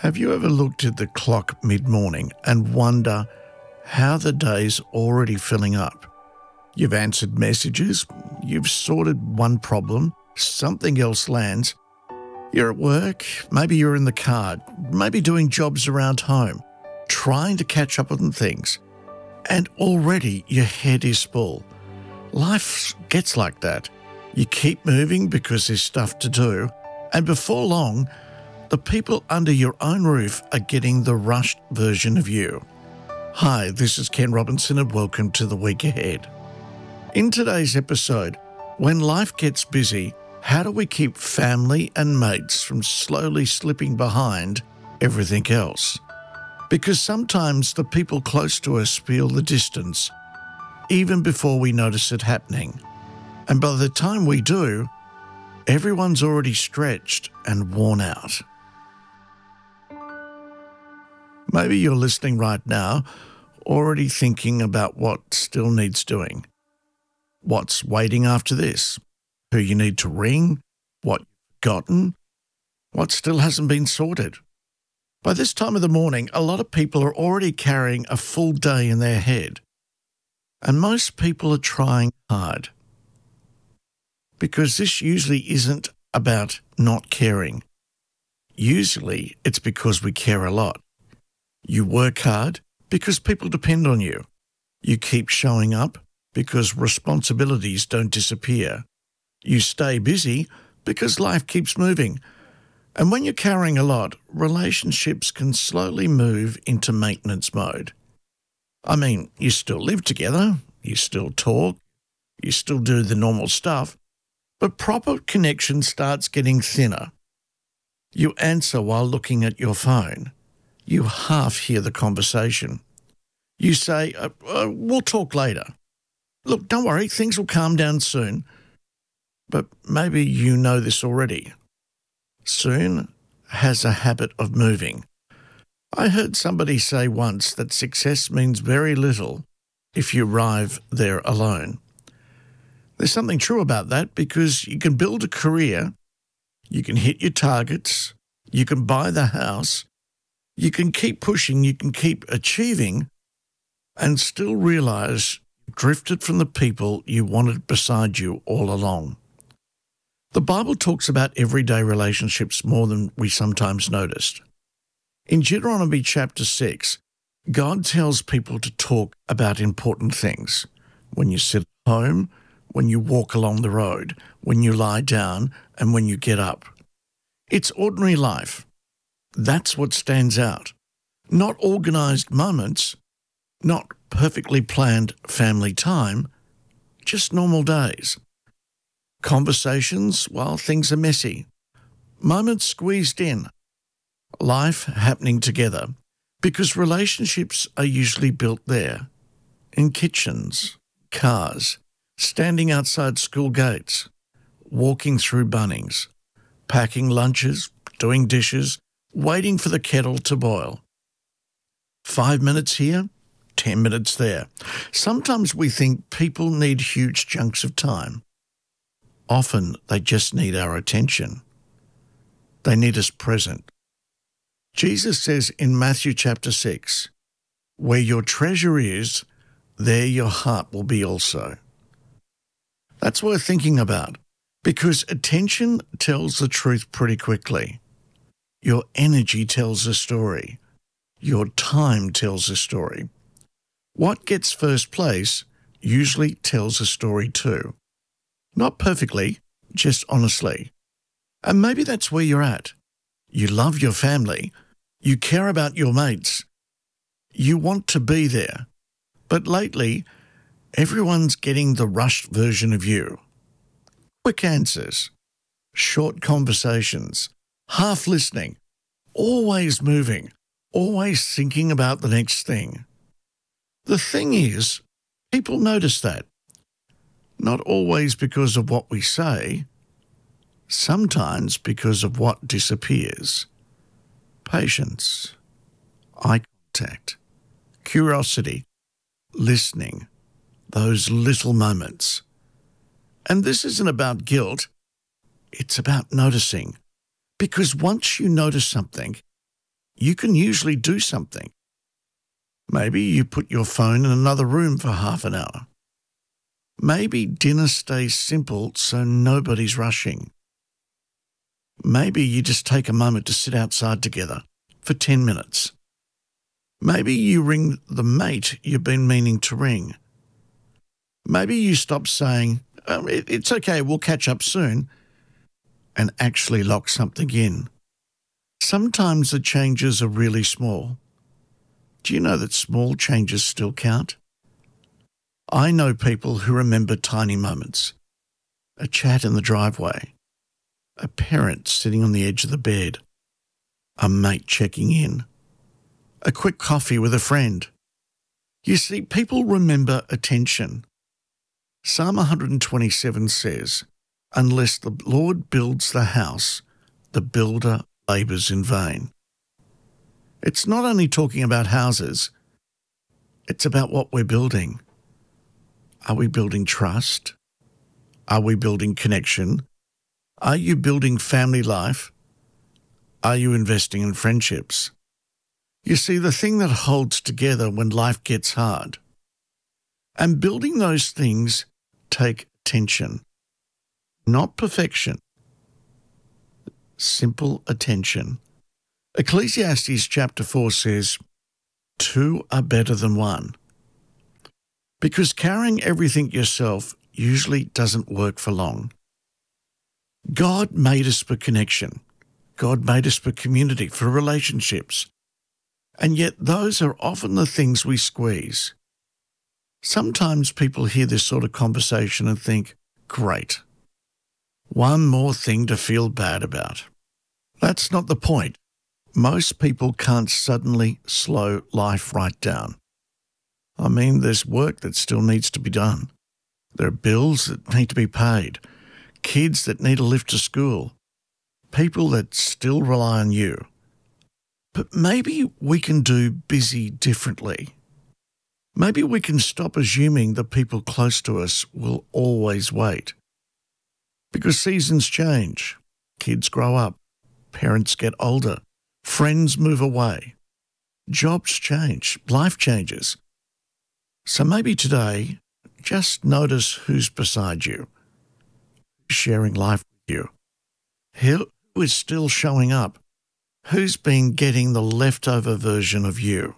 Have you ever looked at the clock mid-morning and wonder how the day's already filling up? You've answered messages, you've sorted one problem, something else lands. You're at work, maybe you're in the car, maybe doing jobs around home, trying to catch up on things, and already your head is full. Life gets like that. You keep moving because there's stuff to do, and before long, the people under your own roof are getting the rushed version of you. Hi, this is Ken Robinson and welcome to The Week Ahead. In today's episode, when life gets busy, how do we keep family and mates from slowly slipping behind everything else? Because sometimes the people close to us feel the distance, even before we notice it happening. And by the time we do, everyone's already stretched and worn out. Maybe you're listening right now, already thinking about what still needs doing. What's waiting after this? Who you need to ring? What you've forgotten? What still hasn't been sorted? By this time of the morning, a lot of people are already carrying a full day in their head. And most people are trying hard. Because this usually isn't about not caring. Usually it's because we care a lot. You work hard because people depend on you. You keep showing up because responsibilities don't disappear. You stay busy because life keeps moving. And when you're carrying a lot, relationships can slowly move into maintenance mode. I mean, you still live together, you still talk, you still do the normal stuff, but proper connection starts getting thinner. You answer while looking at your phone. You half hear the conversation. You say, we'll talk later. Look, don't worry, things will calm down soon. But maybe you know this already. Soon has a habit of moving. I heard somebody say once that success means very little if you arrive there alone. There's something true about that because you can build a career, you can hit your targets, you can buy the house, you can keep pushing, you can keep achieving, and still realize you've drifted from the people you wanted beside you all along. The Bible talks about everyday relationships more than we sometimes noticed. In Deuteronomy chapter 6, God tells people to talk about important things. When you sit at home, when you walk along the road, when you lie down, and when you get up. It's ordinary life. That's what stands out. Not organized moments, not perfectly planned family time, just normal days. Conversations while things are messy. Moments squeezed in. Life happening together. Because relationships are usually built there. In kitchens, cars, standing outside school gates, walking through Bunnings, packing lunches, doing dishes, waiting for the kettle to boil. 5 minutes here, 10 minutes there. Sometimes we think people need huge chunks of time. Often they just need our attention. They need us present. Jesus says in Matthew chapter 6, "Where your treasure is, there your heart will be also." That's worth thinking about, because attention tells the truth pretty quickly. Your energy tells a story. Your time tells a story. What gets first place usually tells a story too. Not perfectly, just honestly. And maybe that's where you're at. You love your family. You care about your mates. You want to be there. But lately, everyone's getting the rushed version of you. Quick answers, short conversations, half listening, always moving, always thinking about the next thing. The thing is, people notice that. Not always because of what we say, sometimes because of what disappears. Patience, eye contact, curiosity, listening, those little moments. And this isn't about guilt, it's about noticing. Because once you notice something, you can usually do something. Maybe you put your phone in another room for half an hour. Maybe dinner stays simple so nobody's rushing. Maybe you just take a moment to sit outside together for 10 minutes. Maybe you ring the mate you've been meaning to ring. Maybe you stop saying, it's okay, we'll catch up soon, and actually lock something in. Sometimes the changes are really small. Do you know that small changes still count? I know people who remember tiny moments. A chat in the driveway. A parent sitting on the edge of the bed. A mate checking in. A quick coffee with a friend. You see, people remember attention. Psalm 127 says, "Unless the Lord builds the house, the builder labours in vain." It's not only talking about houses, it's about what we're building. Are we building trust? Are we building connection? Are you building family life? Are you investing in friendships? You see, the thing that holds together when life gets hard. And building those things take attention. Not perfection. Simple attention. Ecclesiastes chapter 4 says, 2 are better than one. Because carrying everything yourself usually doesn't work for long. God made us for connection. God made us for community, for relationships. And yet those are often the things we squeeze. Sometimes people hear this sort of conversation and think, great, one more thing to feel bad about. That's not the point. Most people can't suddenly slow life right down. I mean, there's work that still needs to be done. There are bills that need to be paid, kids that need a lift to school, people that still rely on you. But maybe we can do busy differently. Maybe we can stop assuming that people close to us will always wait. Because seasons change, kids grow up, parents get older, friends move away, jobs change, life changes. So maybe today, just notice who's beside you, who's sharing life with you, who is still showing up, who's been getting the leftover version of you.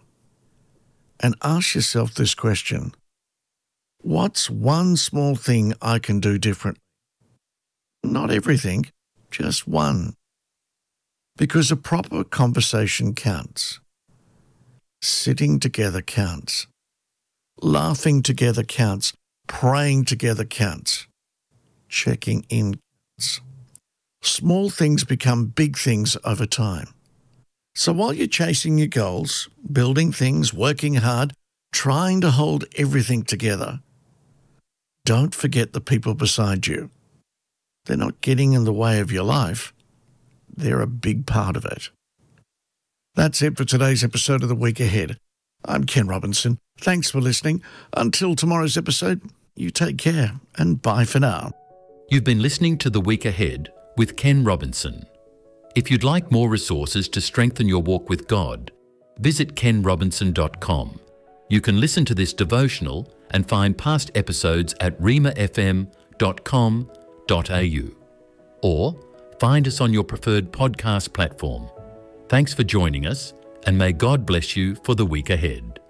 And ask yourself this question: what's one small thing I can do differently? Not everything, just one. Because a proper conversation counts. Sitting together counts. Laughing together counts. Praying together counts. Checking in counts. Small things become big things over time. So while you're chasing your goals, building things, working hard, trying to hold everything together, don't forget the people beside you. They're not getting in the way of your life. They're a big part of it. That's it for today's episode of The Week Ahead. I'm Ken Robinson. Thanks for listening. Until tomorrow's episode, you take care and bye for now. You've been listening to The Week Ahead with Ken Robinson. If you'd like more resources to strengthen your walk with God, visit kenrobinson.com. You can listen to this devotional and find past episodes at remafm.com.au or find us on your preferred podcast platform. Thanks for joining us, and may God bless you for the week ahead.